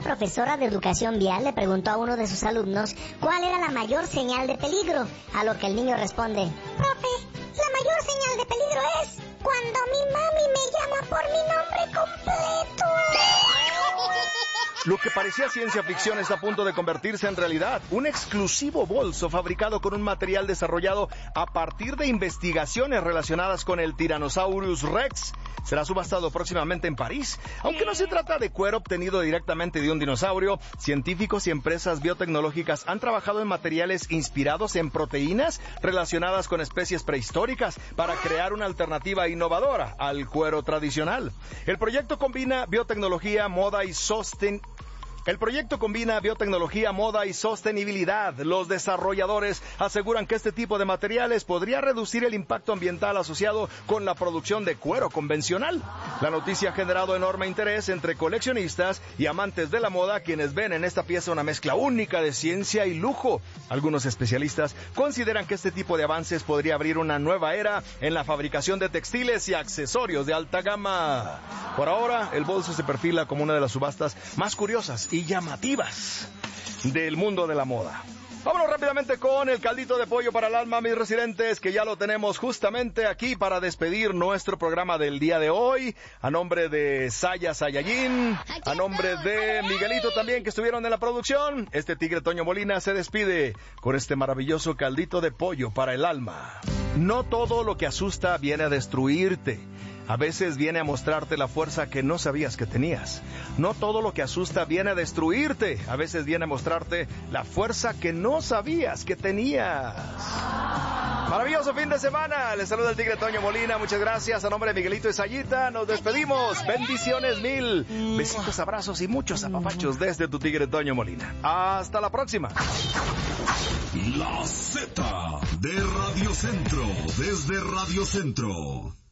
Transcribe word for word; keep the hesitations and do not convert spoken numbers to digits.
una profesora de educación vial le preguntó a uno de sus alumnos cuál era la mayor señal de peligro, a lo que el niño responde: profe, la mayor señal de peligro es cuando mi mami me llama por mi nombre completo. Lo que parecía ciencia ficción está a punto de convertirse en realidad. Un exclusivo bolso fabricado con un material desarrollado a partir de investigaciones relacionadas con el Tyrannosaurus Rex será subastado próximamente en París. Aunque no se trata de cuero obtenido directamente de un dinosaurio, científicos y empresas biotecnológicas han trabajado en materiales inspirados en proteínas relacionadas con especies prehistóricas para crear una alternativa innovadora al cuero tradicional. El proyecto combina biotecnología, moda y sosten El proyecto combina biotecnología, moda y sostenibilidad. Los desarrolladores aseguran que este tipo de materiales podría reducir el impacto ambiental asociado con la producción de cuero convencional. La noticia ha generado enorme interés entre coleccionistas y amantes de la moda, quienes ven en esta pieza una mezcla única de ciencia y lujo. Algunos especialistas consideran que este tipo de avances podría abrir una nueva era en la fabricación de textiles y accesorios de alta gama. Por ahora, el bolso se perfila como una de las subastas más curiosas y llamativas del mundo de la moda. Vámonos rápidamente con el caldito de pollo para el alma, mis residentes, que ya lo tenemos justamente aquí para despedir nuestro programa del día de hoy. A nombre de Saya Sayayin, a nombre de Miguelito también, que estuvieron en la producción, este tigre Toño Molina se despide con este maravilloso caldito de pollo para el alma. No todo lo que asusta viene a destruirte. A veces viene a mostrarte la fuerza que no sabías que tenías. No todo lo que asusta viene a destruirte. A veces viene a mostrarte la fuerza que no sabías que tenías. Maravilloso fin de semana. Les saluda el tigre Toño Molina. Muchas gracias. A nombre de Miguelito y Sayita, nos despedimos. Bendiciones mil. Besitos, abrazos y muchos apapachos desde tu tigre Toño Molina. Hasta la próxima. La Z de Radio Centro. Desde Radio Centro.